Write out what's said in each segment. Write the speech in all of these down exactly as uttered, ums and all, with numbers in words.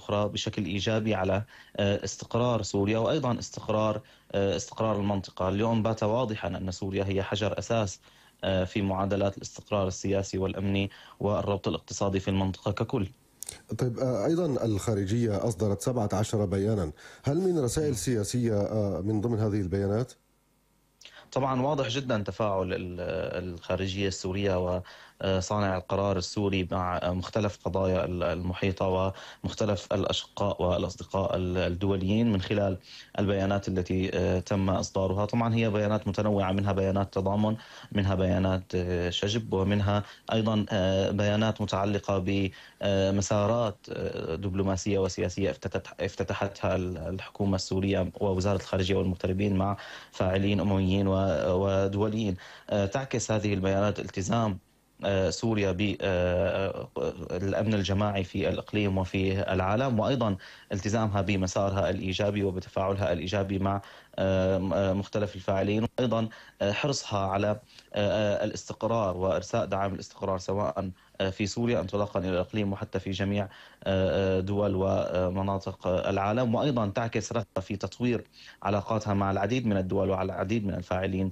أخرى بشكل إيجابي على استقرار سوريا وأيضا استقرار استقرار المنطقة. اليوم بات واضحا أن سوريا هي حجر أساس في معادلات الاستقرار السياسي والأمني والربط الاقتصادي في المنطقة ككل. طيب أيضا الخارجية أصدرت سبعة عشر بيانا، هل من رسائل سياسية من ضمن هذه البيانات؟ طبعا واضح جدا تفاعل الخارجية السورية وصانع القرار السوري مع مختلف قضايا المحيطة ومختلف الأشقاء والأصدقاء الدوليين من خلال البيانات التي تم إصدارها. طبعا هي بيانات متنوعة، منها بيانات تضامن، منها بيانات شجب، ومنها أيضا بيانات متعلقة بمسارات دبلوماسية وسياسية افتتحتها الحكومة السورية ووزارة الخارجية والمغتربين مع فاعلين أمميين ودوليين. تعكس هذه البيانات التزام سوريا بالأمن الجماعي في الإقليم وفي العالم، وأيضا التزامها بمسارها الإيجابي وبتفاعلها الإيجابي مع مختلف الفاعلين، وأيضا حرصها على الاستقرار وإرساء دعم الاستقرار سواء في سوريا انطلاقا إلى الإقليم وحتى في جميع دول ومناطق العالم. وأيضا تعكس رغبة في تطوير علاقاتها مع العديد من الدول وعلى العديد من الفاعلين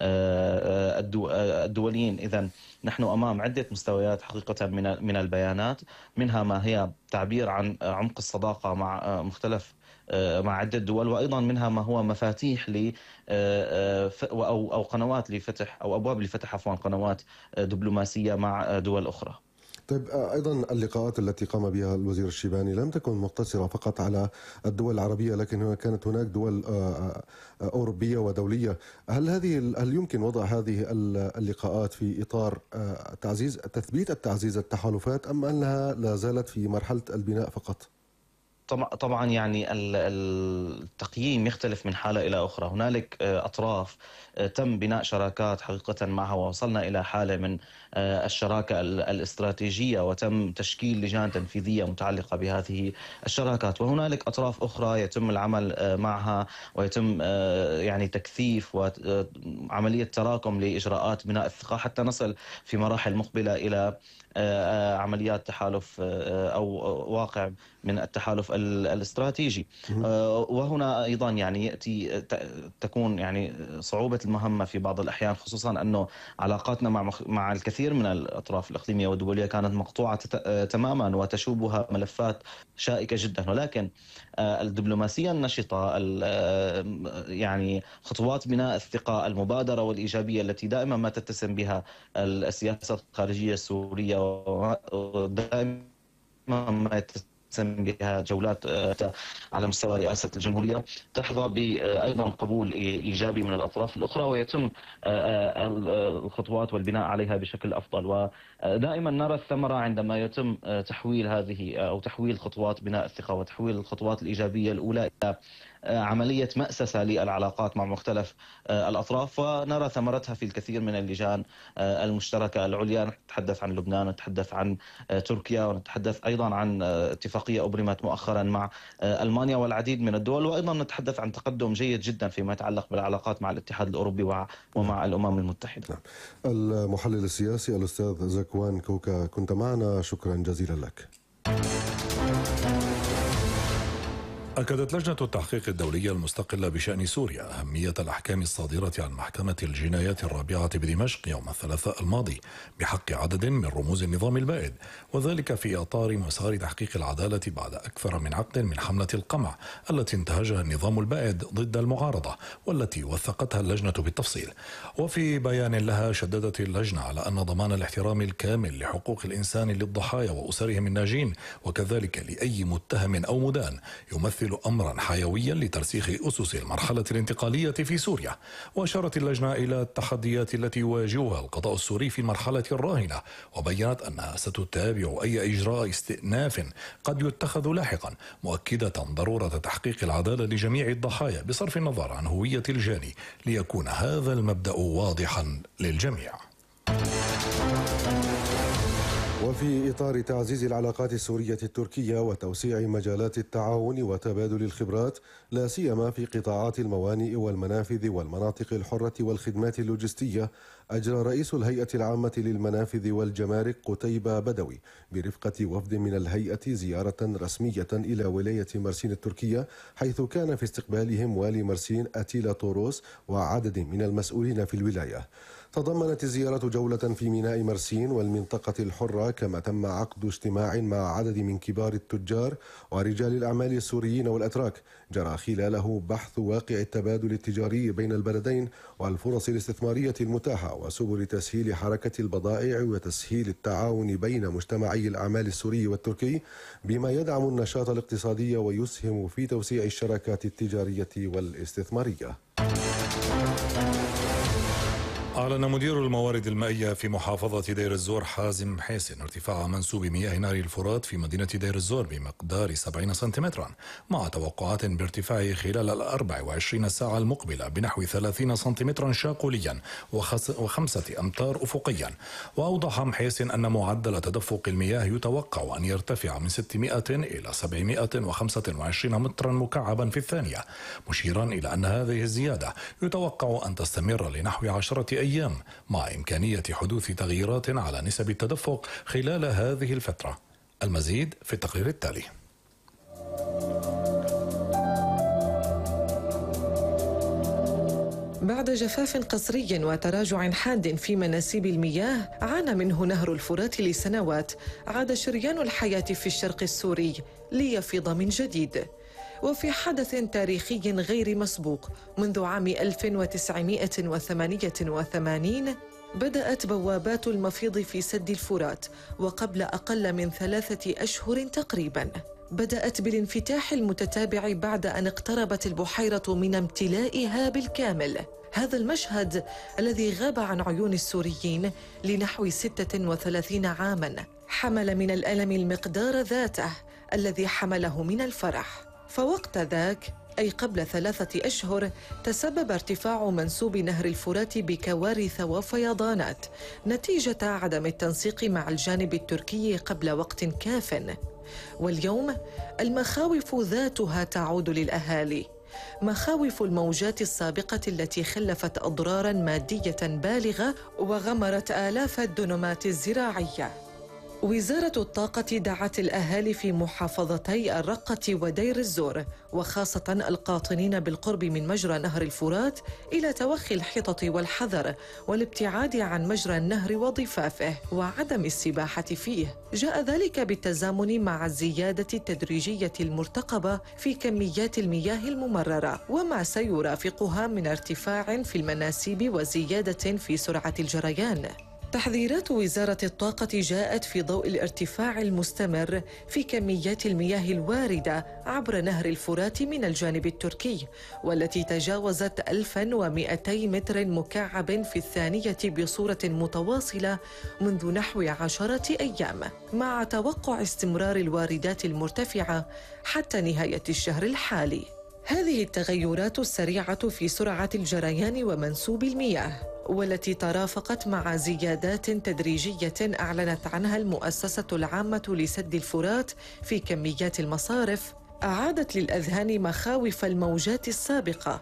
الدوليين. إذن نحن أمام عدة مستويات حقيقة من من البيانات، منها ما هي تعبير عن عمق الصداقة مع مختلف مع عدة دول، وأيضا منها ما هو مفاتيح ل أو أو قنوات لفتح أو أبواب لفتح عفوا قنوات دبلوماسية مع دول أخرى. طيب أيضا اللقاءات التي قام بها الوزير الشيباني لم تكن مقتصرة فقط على الدول العربية، لكن كانت هناك دول أوروبية ودولية. هل هذه هل يمكن وضع هذه اللقاءات في إطار تعزيز تثبيت التعزيز التحالفات، أم أنها لا زالت في مرحلة البناء فقط؟ طبعا يعني التقييم يختلف من حالة إلى أخرى. هنالك أطراف تم بناء شراكات حقيقة معها ووصلنا إلى حالة من الشراكة الاستراتيجية وتم تشكيل لجان تنفيذية متعلقة بهذه الشراكات، وهنالك أطراف أخرى يتم العمل معها ويتم يعني تكثيف وعملية تراكم لإجراءات بناء الثقة حتى نصل في مراحل مقبلة إلى عمليات تحالف أو واقع من التحالف الاستراتيجي. وهنا أيضا يعني يأتي تكون يعني صعوبة المهمة في بعض الأحيان، خصوصا أنه علاقاتنا مع مع الكثير من الأطراف الإقليمية والدولية كانت مقطوعة تماما وتشوبها ملفات شائكة جدا. ولكن الدبلوماسية النشطة، يعني خطوات بناء الثقة، المبادرة والإيجابية التي دائما ما تتسم بها السياسة الخارجية السورية ودائما ما يتسم بها جولات على مستوى رئاسة الجمهورية، تحظى بأيضا قبول إيجابي من الأطراف الأخرى ويتم الخطوات والبناء عليها بشكل أفضل. ودائما نرى الثمرة عندما يتم تحويل هذه أو تحويل خطوات بناء الثقة وتحويل الخطوات الإيجابية الأولى إلى عملية مأسسة للعلاقات مع مختلف الأطراف، ونرى ثمرتها في الكثير من اللجان المشتركة العليا. نتحدث عن لبنان، نتحدث عن تركيا، ونتحدث أيضا عن اتفاقية أبرمت مؤخرا مع ألمانيا والعديد من الدول، وأيضا نتحدث عن تقدم جيد جدا فيما يتعلق بالعلاقات مع الاتحاد الأوروبي ومع الأمم المتحدة. المحلل السياسي الأستاذ زكوان كوكا، كنت معنا، شكرا جزيلا لك. أكدت لجنة التحقيق الدولية المستقلة بشأن سوريا أهمية الأحكام الصادرة عن محكمة الجنايات الرابعة بدمشق يوم الثلاثاء الماضي بحق عدد من رموز النظام البائد، وذلك في إطار مسار تحقيق العدالة بعد أكثر من عقد من حملة القمع التي انتهجها النظام البائد ضد المعارضة والتي وثقتها اللجنة بالتفصيل. وفي بيان لها شددت اللجنة على أن ضمان الاحترام الكامل لحقوق الإنسان للضحايا وأسرهم الناجين وكذلك لأي متهم أو مدان يمثل أمرا حيويا لترسيخ أسس المرحلة الانتقالية في سوريا. وأشارت اللجنة إلى التحديات التي يواجهها القضاء السوري في المرحلة الراهنة، وبينت أنها ستتابع أي إجراء استئناف قد يتخذ لاحقا، مؤكدة ضرورة تحقيق العدالة لجميع الضحايا بصرف النظر عن هوية الجاني ليكون هذا المبدأ واضحا للجميع. وفي إطار تعزيز العلاقات السورية التركية وتوسيع مجالات التعاون وتبادل الخبرات لا سيما في قطاعات الموانئ والمنافذ والمناطق الحرة والخدمات اللوجستية، أجرى رئيس الهيئة العامة للمنافذ والجمارك قتيبة بدوي برفقة وفد من الهيئة زيارة رسمية إلى ولاية مرسين التركية، حيث كان في استقبالهم والي مرسين أتيلا توروس وعدد من المسؤولين في الولاية. تضمنت الزيارة جولة في ميناء مرسين والمنطقة الحرة، كما تم عقد اجتماع مع عدد من كبار التجار ورجال الأعمال السوريين والأتراك جرى خلاله بحث واقع التبادل التجاري بين البلدين والفرص الاستثمارية المتاحة وسبل تسهيل حركة البضائع وتسهيل التعاون بين مجتمعي الأعمال السوري والتركي، بما يدعم النشاط الاقتصادي ويسهم في توسيع الشراكات التجارية والاستثمارية. أعلن مدير الموارد المائية في محافظة دير الزور حازم حسين ارتفاع منسوب مياه نهر الفرات في مدينة دير الزور بمقدار سبعين سنتيمترا، مع توقعات بارتفاعه خلال الأربع وعشرين ساعة المقبلة بنحو ثلاثين سنتيمترا شاقوليا وخمسة أمتار أفقيا. وأوضح محسن أن معدل تدفق المياه يتوقع أن يرتفع من ستمائة إلى سبعمائة وخمسة وعشرين مترا مكعبا في الثانية، مشيرا إلى أن هذه الزيادة يتوقع أن تستمر لنحو عشرة أيام أيام مع إمكانية حدوث تغييرات على نسب التدفق خلال هذه الفترة. المزيد في التقرير التالي. بعد جفاف قسري وتراجع حاد في مناسيب المياه عانى منه نهر الفرات لسنوات، عاد شريان الحياة في الشرق السوري ليفيض من جديد، وفي حدث تاريخي غير مسبوق منذ عام ألف وتسعمائة وثمانية وثمانين بدأت بوابات المفيض في سد الفرات، وقبل أقل من ثلاثة أشهر تقريباً بدأت بالانفتاح المتتابع بعد أن اقتربت البحيرة من امتلائها بالكامل. هذا المشهد الذي غاب عن عيون السوريين لنحو ستة وثلاثين عاماً حمل من الألم المقدار ذاته الذي حمله من الفرح. فوقت ذاك أي قبل ثلاثة أشهر تسبب ارتفاع منسوب نهر الفرات بكوارث وفيضانات نتيجة عدم التنسيق مع الجانب التركي قبل وقت كاف. واليوم المخاوف ذاتها تعود للأهالي، مخاوف الموجات السابقة التي خلفت أضراراً مادية بالغة وغمرت آلاف الدنومات الزراعية. وزارة الطاقة دعت الأهالي في محافظتي الرقة ودير الزور وخاصة القاطنين بالقرب من مجرى نهر الفرات إلى توخي الحيطة والحذر والابتعاد عن مجرى النهر وضفافه وعدم السباحة فيه. جاء ذلك بالتزامن مع الزيادة التدريجية المرتقبة في كميات المياه الممررة وما سيرافقها من ارتفاع في المناسيب وزيادة في سرعة الجريان. تحذيرات وزارة الطاقة جاءت في ضوء الارتفاع المستمر في كميات المياه الواردة عبر نهر الفرات من الجانب التركي، والتي تجاوزت ألف ومئتي متر مكعب في الثانية بصورة متواصلة منذ نحو عشرة أيام، مع توقع استمرار الواردات المرتفعة حتى نهاية الشهر الحالي. هذه التغيرات السريعة في سرعة الجريان ومنسوب المياه، والتي ترافقت مع زيادات تدريجية أعلنت عنها المؤسسة العامة لسد الفرات في كميات المصارف، أعادت للأذهان مخاوف الموجات السابقة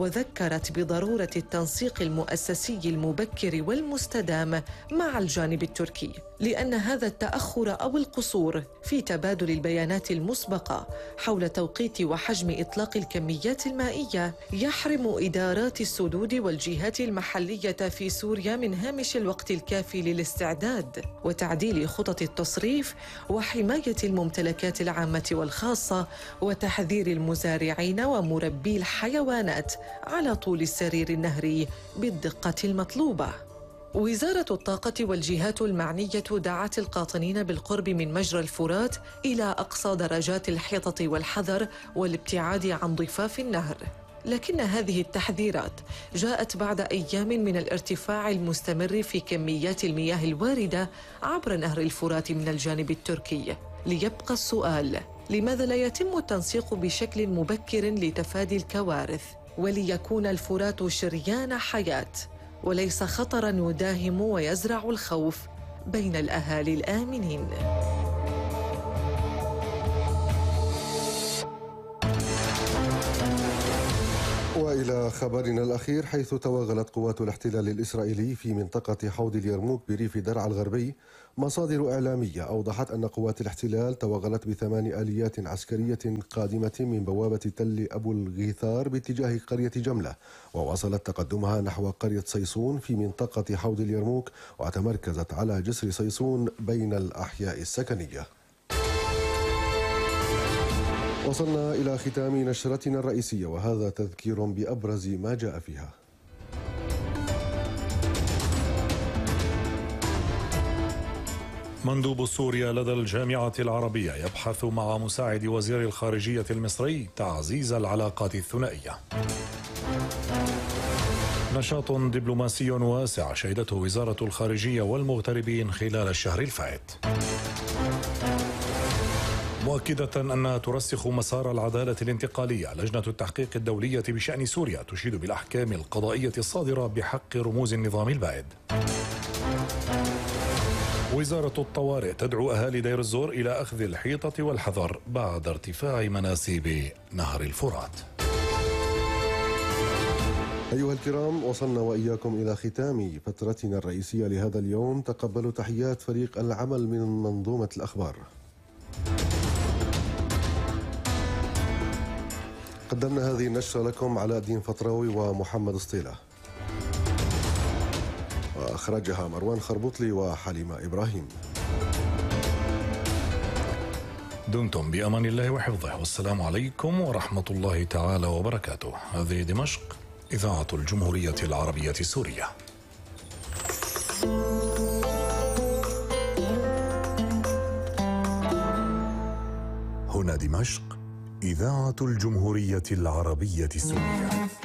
وذكرت بضرورة التنسيق المؤسسي المبكر والمستدام مع الجانب التركي، لأن هذا التأخر أو القصور في تبادل البيانات المسبقة حول توقيت وحجم إطلاق الكميات المائية يحرم إدارات السدود والجهات المحلية في سوريا من هامش الوقت الكافي للاستعداد وتعديل خطط التصريف وحماية الممتلكات العامة والخاصة وتحذير المزارعين ومربي الحيوانات على طول السرير النهري بالدقة المطلوبة. وزارة الطاقة والجهات المعنية دعت القاطنين بالقرب من مجرى الفرات إلى أقصى درجات الحيطة والحذر والابتعاد عن ضفاف النهر. لكن هذه التحذيرات جاءت بعد أيام من الارتفاع المستمر في كميات المياه الواردة عبر نهر الفرات من الجانب التركي. ليبقى السؤال: لماذا لا يتم التنسيق بشكل مبكر لتفادي الكوارث وليكون الفرات شريان حياة وليس خطراً يداهم ويزرع الخوف بين الأهالي الآمنين؟ وإلى خبرنا الأخير، حيث توغلت قوات الاحتلال الإسرائيلي في منطقة حوض اليرموك بريف درعا الغربي. مصادر إعلامية أوضحت أن قوات الاحتلال توغلت بثمان آليات عسكرية قادمة من بوابة تل أبو الغيثار باتجاه قرية جملة، وواصلت تقدمها نحو قرية صيصون في منطقة حوض اليرموك، وتمركزت على جسر صيصون بين الأحياء السكنية. وصلنا إلى ختام نشرتنا الرئيسية، وهذا تذكير بأبرز ما جاء فيها. مندوب سوريا لدى الجامعة العربية يبحث مع مساعد وزير الخارجية المصري تعزيز العلاقات الثنائية. نشاط دبلوماسي واسع شهدته وزارة الخارجية والمغتربين خلال الشهر الفائت، مؤكدة أنها ترسخ مسار العدالة الانتقالية. لجنة التحقيق الدولية بشأن سوريا تشيد بالأحكام القضائية الصادرة بحق رموز النظام البائد. وزارة الطوارئ تدعو أهالي دير الزور إلى أخذ الحيطة والحذر بعد ارتفاع مناسيب نهر الفرات. أيها الكرام، وصلنا وإياكم إلى ختام فترتنا الرئيسية لهذا اليوم. تقبلوا تحيات فريق العمل من منظومة الأخبار. قدمنا هذه النشرة لكم علاء الدين فطراوي ومحمد سطيلة، وأخرجها مروان خربوطلي وحليمة إبراهيم. دمتم بأمان الله وحفظه، والسلام عليكم ورحمة الله تعالى وبركاته. هذه دمشق، إذاعة الجمهورية العربية السورية. هنا دمشق، إذاعة الجمهورية العربية السورية.